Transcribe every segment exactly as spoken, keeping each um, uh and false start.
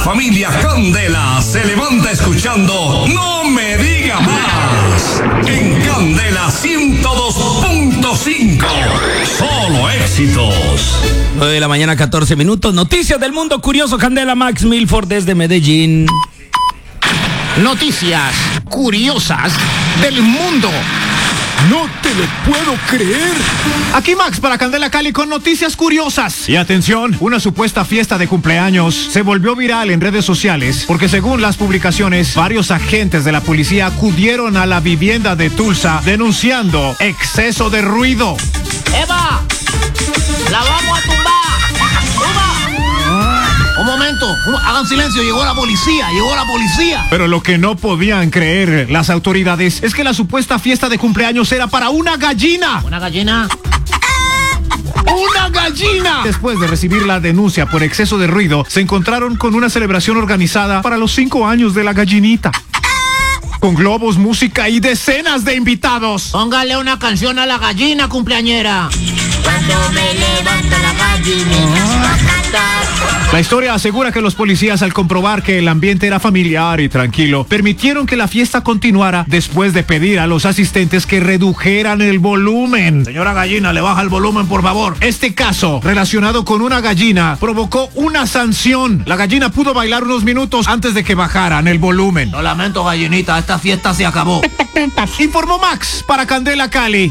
familia Candela se levanta escuchando No Me Diga Más en Candela ciento dos punto cinco. Solo éxitos. nueve de la mañana, catorce minutos. Noticias del mundo curioso. Candela, Max Milford desde Medellín. Noticias curiosas del mundo. No te lo puedo creer. Aquí Max para Candela Cali con noticias curiosas. Y atención, una supuesta fiesta de cumpleaños se volvió viral en redes sociales porque según las publicaciones, varios agentes de la policía acudieron a la vivienda de Tulsa denunciando exceso de ruido. ¡Eva! ¡La vamos a tumbar! ¡Tumba! Un momento, un, hagan silencio, llegó la policía, llegó la policía. Pero lo que no podían creer las autoridades es que la supuesta fiesta de cumpleaños era para una gallina. ¿Una gallina? ¡Una gallina! Después de recibir la denuncia por exceso de ruido, se encontraron con una celebración organizada para los cinco años de la gallinita. Con globos, música y decenas de invitados. Póngale una canción a la gallina cumpleañera. Cuando me levanta la gallinita va a cantar. La historia asegura que los policías, al comprobar que el ambiente era familiar y tranquilo, permitieron que la fiesta continuara después de pedir a los asistentes que redujeran el volumen. Señora gallina, le baja el volumen, por favor. Este caso, relacionado con una gallina, provocó una sanción. La gallina pudo bailar unos minutos antes de que bajaran el volumen. Lo lamento, gallinita, esta fiesta se acabó. Informó Max para Candela Cali.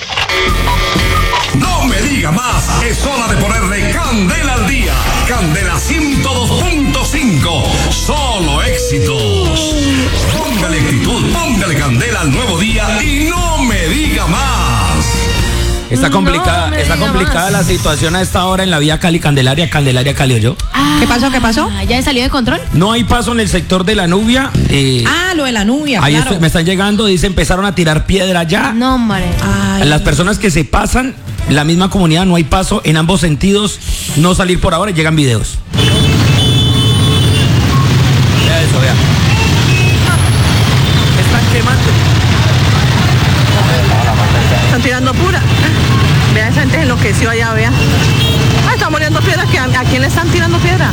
No me diga más, es hora de ponerle candela al día. Candela ciento dos punto cinco, solo éxitos. Póngale actitud, póngale candela al nuevo día y no me diga más. Está complicada, No me está diga complicada más. la situación a esta hora en la vía Cali Candelaria, Candelaria Cali Oyó. Ah, ¿Qué pasó? ¿Qué pasó? ¿Ya salió de control? No hay paso en el sector de la Nubia. Eh, Ah, lo de la nubia, ahí claro. estoy- me están llegando, dice, empezaron a tirar piedra ya. No, hombre. Ay. Las personas que se pasan, la misma comunidad, no hay paso en ambos sentidos, no salir por ahora, llegan videos. Vea eso, vea. Están quemando. Están tirando pura. Vean, esa gente enloqueció allá, vean. Ah, están muriendo piedras. ¿A, ¿A quién le están tirando piedras?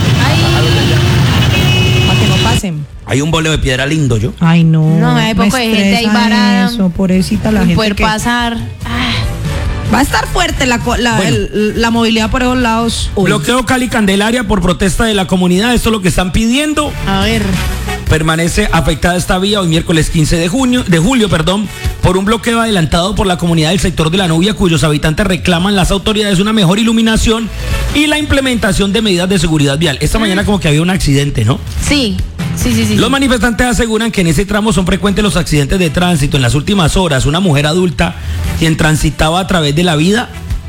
Para que no pasen. Hay un boleo de piedra lindo, yo. Ay, no. No, hay poco de gente ahí estresa varada. Eso, pobrecita la Sin gente. poder que- pasar. Va a estar fuerte la, co- la, Bueno. el- la movilidad por esos lados. Uy. Bloqueo Cali Candelaria por protesta de la comunidad, esto es lo que están pidiendo. A ver. Permanece afectada esta vía hoy miércoles quince de junio, de julio, perdón, por un bloqueo adelantado por la comunidad del sector de la Nubia, cuyos habitantes reclaman las autoridades una mejor iluminación y la implementación de medidas de seguridad vial. Esta mañana como que había un accidente, ¿no? Sí, sí, sí, sí. Los manifestantes aseguran que en ese tramo son frecuentes los accidentes de tránsito. En las últimas horas, una mujer adulta quien transitaba a través de la vida,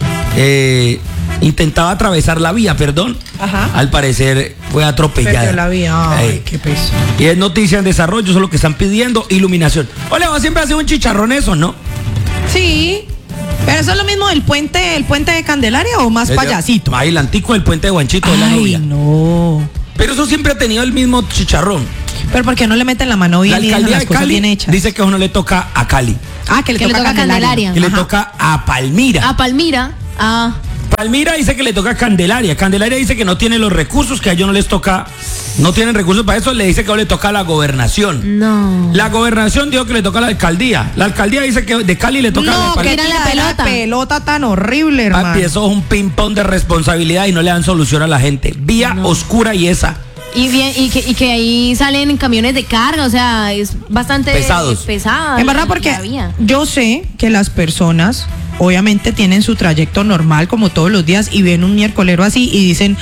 eh, intentaba atravesar la vía, perdón. Ajá. Al parecer fue atropellada. Perdió la vía. Ay, Ey. qué peso. Y es noticia en desarrollo, eso es lo que están pidiendo, iluminación. Hola, vos siempre hace un chicharrón eso, ¿no? Sí. Pero eso es lo mismo del puente, el puente de Candelaria o más payasito. Ahí el antico del puente de Guanchito de la Ay, Nubia. no. Pero eso siempre ha tenido el mismo chicharrón. Pero ¿por qué no le meten la mano bien La y dejan alcaldía las de cosas Cali bien hechas? dice que eso no le toca a Cali, Ah, que le Que le toca, toca a Candelaria. que le Ajá. toca a Palmira. A Palmira. Ah. Palmira dice que le toca a Candelaria. Candelaria dice que no tiene los recursos, que a ellos no les toca, no tienen recursos para eso, le dice que no le toca a la gobernación. No. La gobernación dijo que le toca a la alcaldía. La alcaldía dice que de Cali le toca a la No, que alcaldía. Tiran tira la la pelota. pelota tan horrible, hermano. Papi, eso es un ping-pong de responsabilidad y no le dan solución a la gente. Vía oscura y esa. Y bien, y que, y que ahí salen camiones de carga, o sea, es bastante Pesados. pesada. En verdad, la- porque la vía. yo sé que las personas obviamente tienen su trayecto normal como todos los días y ven un miércolero así y dicen,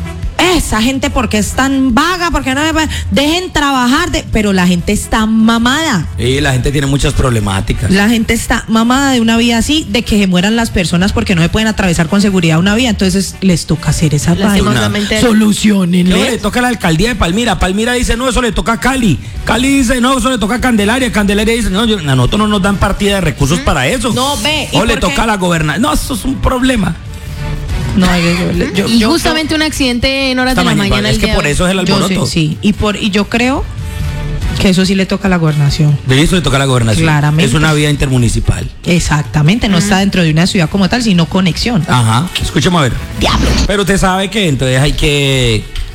esa gente porque es tan vaga, porque no me- dejen trabajar, de-". Pero la gente está mamada. Y la gente tiene muchas problemáticas. La gente está mamada de una vía así, de que se mueran las personas porque no se pueden atravesar con seguridad una vía, entonces les toca hacer esa vaina. Lastimosamente. No, le Solucionenle. toca a la alcaldía de Palmira. Palmira dice, no, eso le toca a Cali. Cali dice, no, eso le toca a Candelaria. Candelaria dice, no, yo- a nosotros no nos dan partida de recursos para eso. No, ve, ¿y O le por toca qué? a la gobernación. No, eso es un problema. No, yo, yo- yo- Y yo- justamente un accidente en horas Esta de la mañana, mañana. es el que día por de hoy. eso es el yo alboroto. sé, sí. Y, por, y yo creo que eso sí le toca a la gobernación. De eso le toca a la gobernación. Claramente. Es una vía intermunicipal. Exactamente, no está dentro de una ciudad como tal, sino conexión. Ajá. Escuchemos a ver. Diablo. Pero usted sabe que entonces hay que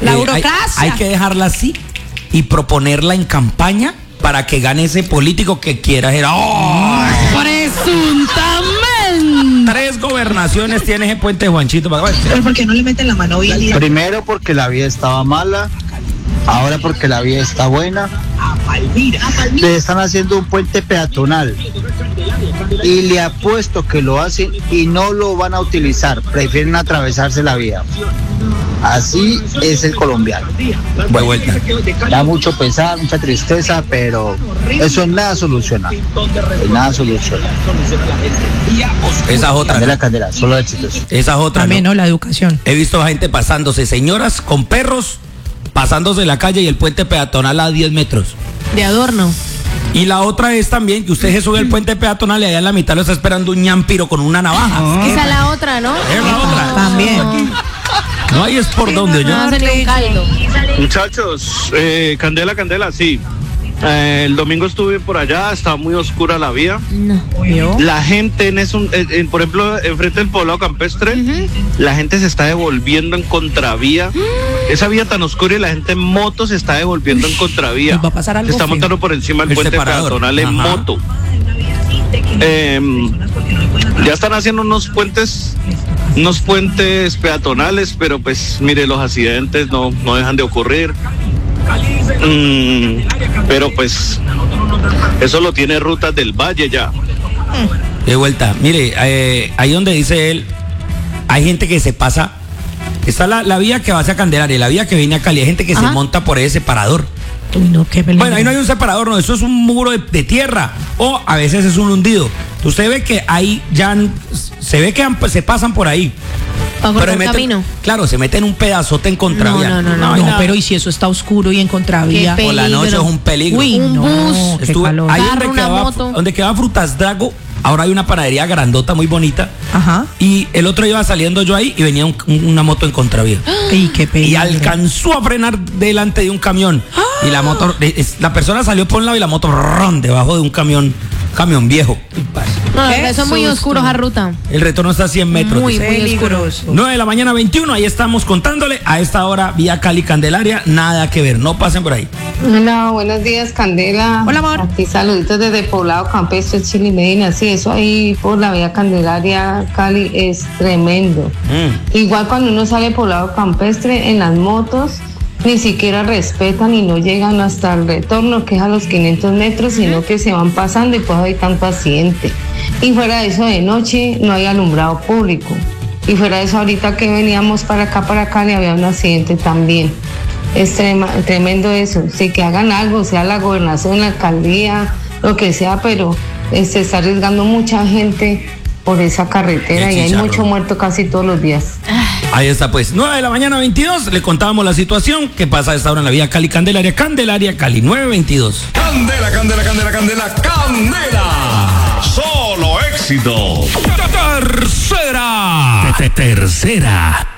La hay- burocracia. Hay, que dejarla así y proponerla en campaña para que gane ese político que quiera ser. ¡Oh! Presuntamente. Tres gobernaciones tiene ese puente de Juanchito. Pero ¿por qué no le meten la mano bien? Primero porque la vía estaba mala, ahora porque la vía está buena. Le están haciendo un puente peatonal y le apuesto que lo hacen y no lo van a utilizar, prefieren atravesarse la vía. Así es el colombiano. Voy vuelta. Da mucho pesar, mucha tristeza, pero eso en nada soluciona. En nada soluciona. Esa es otra. Candela, ¿no? candela, solo éxitos. Esa es otra. También, ¿no? ¿no? La educación. He visto a gente pasándose, señoras con perros, pasándose la calle y el puente peatonal a diez metros. De adorno. Y la otra es también que usted se sube al puente peatonal y allá en la mitad lo está esperando un ñampiro con una navaja. Esa es la otra, ¿no? Es la otra. También. No hay es por donde yo. No hace ni un caldo. Muchachos, eh, Candela, Candela, sí. Eh, el domingo estuve por allá, estaba muy oscura la vía. No. ¿Vio? La gente en eso, en- en- por ejemplo, enfrente del poblado campestre, la gente se está devolviendo en contravía. Esa vía tan oscura y la gente en moto se está devolviendo en contravía. Nos va a pasar algo Se está feo. montando por encima del El puente separador. peatonal en Ajá. moto. Eh, ya están haciendo unos puentes, unos puentes peatonales, pero pues mire, los accidentes no, no dejan de ocurrir. Mm, pero pues eso lo tiene Rutas del Valle ya. De vuelta. Mire, eh, ahí donde dice él, hay gente que se pasa. Está la, la vía que va hacia Candelaria y la vía que viene a Cali. Hay gente que Ajá. se monta por ese separador. Uy, no, qué peligro. Bueno, ahí no hay un separador, no, eso es un muro de, de tierra o a veces es un hundido. Usted ve que ahí ya han- se ve que han- se pasan por ahí. Para Pero cortar se meten- camino. Claro, se meten un pedazote en contravía. No, no, no, no. hay No, nada. pero ¿y si eso está oscuro y en contravía? Qué Por la noche es un peligro. Uy, Un no, bus. qué Estuve calor. ahí donde Carro, una quedaba, moto. donde quedaba Frutas Drago, ahora hay una panadería grandota muy bonita. Ajá. Y el otro iba saliendo yo ahí y venía un- una moto en contravía. Y qué peligro. Y alcanzó a frenar delante de un camión. Y la moto, es- la persona salió por un lado y la moto ron, debajo de un camión, camión viejo. No, Qué eso es muy susto. oscuro esa ruta. El retorno está a cien metros. Muy, dice. muy oscuro. Peligroso. nueve de la mañana veintiuno, ahí estamos contándole. A esta hora, vía Cali Candelaria, nada que ver, no pasen por ahí. Hola, buenos días, Candela. Hola, amor. Aquí saluditos desde Poblado Campestre, Chile y Medina. Sí, eso ahí por la vía Candelaria, Cali, es tremendo. Mm. Igual cuando uno sale de Poblado Campestre, en las motos, ni siquiera respetan y no llegan hasta el retorno, que es a los quinientos metros, sino que se van pasando y pues hay tanto accidente. Y fuera de eso, de noche no hay alumbrado público. Y fuera de eso, ahorita que veníamos para acá, para Cali, había un accidente también. Es trema- tremendo eso. Sí, que hagan algo, sea la gobernación, la alcaldía, lo que sea, pero eh, se está arriesgando mucha gente por esa carretera El y hay chicharrón. mucho muerto casi todos los días. Ahí está pues, nueve de la mañana veintidós, le contábamos la situación que pasa a esta hora en la vía Cali Candelaria, Candelaria, Cali, nueve veintidós. Candela, candela, candela, candela, candela. Solo éxito. Tercera. Tercera.